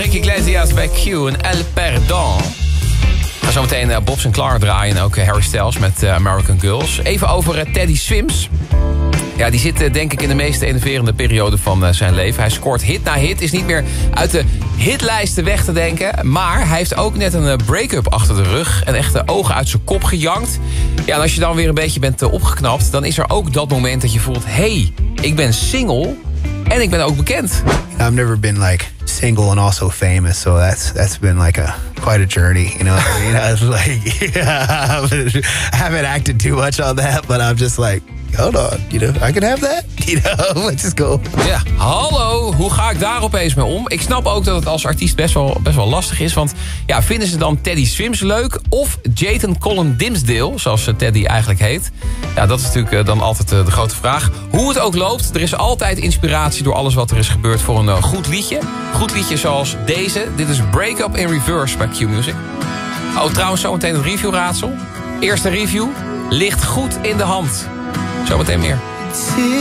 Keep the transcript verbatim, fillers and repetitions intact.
Enrique Iglesias bij Q en El Perdón. We gaan zo meteen uh, Bob Sinclair draaien en ook uh, Harry Styles met uh, American Girls. Even over uh, Teddy Swims. Ja, die zit uh, denk ik in de meest enerverende periode van uh, zijn leven. Hij scoort hit na hit, is niet meer uit de hitlijsten weg te denken. Maar hij heeft ook net een uh, break-up achter de rug. En echt de ogen uit zijn kop gejankt. Ja, en als je dan weer een beetje bent uh, opgeknapt... dan is er ook dat moment dat je voelt... hé, hey, ik ben single en ik ben ook bekend. I've never been like single and also famous, so that's that's been like a quite a journey, you know. You know, it's like yeah, I haven't acted too much on that, but I'm just like, hold on, you know, I can have that, you know, let's just go. Ja, hallo, hoe ga ik daar opeens mee om? Ik snap ook dat het als artiest best wel, best wel lastig is, want ja, vinden ze dan Teddy Swims leuk of Jayden Colin Dimmesdale, zoals Teddy eigenlijk heet? Ja, dat is natuurlijk dan altijd de grote vraag. Hoe het ook loopt, er is altijd inspiratie door alles wat er is gebeurd voor een goed liedje. Goed liedje zoals deze. Dit is Break Up in Reverse bij Q Music. Oh, trouwens, zometeen het reviewraadsel. Eerste review ligt goed in de hand. Zometeen meer.